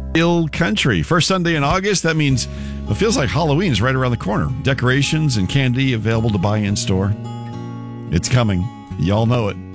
Hill Country. First Sunday in August. That means it feels like Halloween is right around the corner. Decorations and candy available to buy in store. It's coming. Y'all know it.